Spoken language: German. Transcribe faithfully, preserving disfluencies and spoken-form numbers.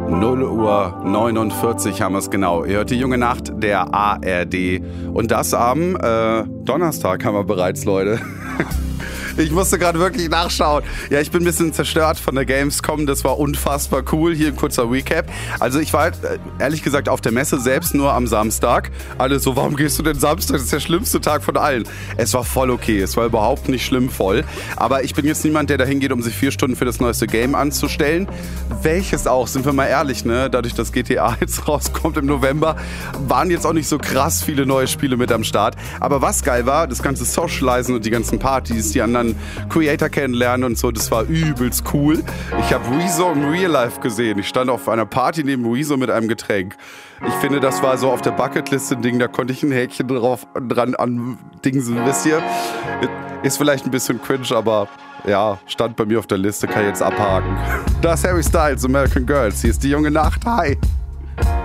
null Uhr neunundvierzig haben wir es genau. Ihr hört die junge Nacht der A R D. Und das am äh, Donnerstag haben wir bereits, Leute. Ich musste gerade wirklich nachschauen. Ja, ich bin ein bisschen zerstört von der Gamescom. Das war unfassbar cool. Hier ein kurzer Recap. Also ich war halt, ehrlich gesagt auf der Messe selbst nur am Samstag. Alle so, warum gehst du denn Samstag? Das ist der schlimmste Tag von allen. Es war voll okay. Es war überhaupt nicht schlimm voll. Aber ich bin jetzt niemand, der da hingeht, um sich vier Stunden für das neueste Game anzustellen. Welches auch, sind wir mal ehrlich, ne? Dadurch, dass G T A jetzt rauskommt im November, waren jetzt auch nicht so krass viele neue Spiele mit am Start. Aber was geil war, das ganze Socializen und die ganzen Partys, die anderen Creator kennenlernen und so, das war übelst cool. Ich habe Rezo im Real Life gesehen. Ich stand auf einer Party neben Rezo mit einem Getränk. Ich finde, das war so auf der Bucketliste ein Ding, da konnte ich ein Häkchen drauf dran an Dingsen, wisst ihr? Ist vielleicht ein bisschen cringe, aber ja, stand bei mir auf der Liste, kann ich jetzt abhaken. Das ist Harry Styles, American Girls. Hier ist die junge Nacht. Hi!